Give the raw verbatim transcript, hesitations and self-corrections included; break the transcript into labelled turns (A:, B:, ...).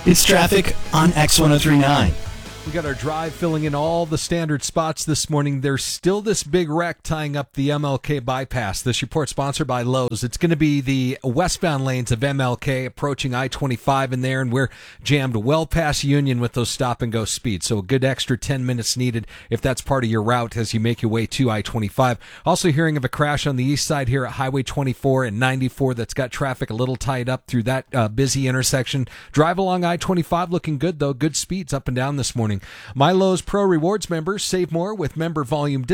A: It's traffic on X ten thirty-nine.
B: We got our drive filling in all the standard spots this morning. There's still this big wreck tying up the M L K bypass. This report sponsored by Lowe's. It's going to be the westbound lanes of M L K approaching I twenty-five in there, and we're jammed well past Union with those stop-and-go speeds. So a good extra ten minutes needed if that's part of your route as you make your way to I twenty-five. Also hearing of a crash on the east side here at Highway twenty-four and ninety-four that's got traffic a little tied up through that uh, busy intersection. Drive along I twenty-five looking good, though. Good speeds up and down this morning. My Lowe's Pro Rewards members save more with member volume discounts.